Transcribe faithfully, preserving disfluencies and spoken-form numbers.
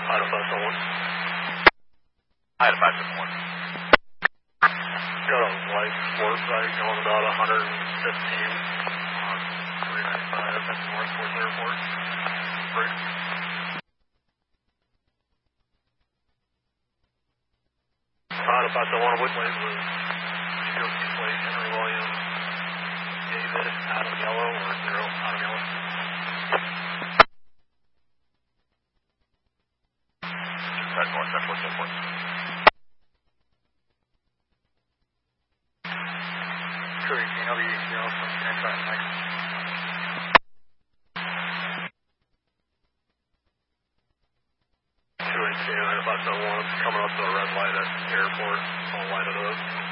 Idaho five seven one. Idaho five seven one. Got a light sport ride going about one hundred fifteen on three ninety-five at North Fort Airport. Break. Idaho five seven one, Woodway was G O C plate, Henry Williams, David, Adam Yellow, or zero, Adam Yellow. That's North Central Airport. Curry, K W zero from Canada, Mike. two eighteen, Idaho five seven one, coming up to the red light at the airport, I'll light it up.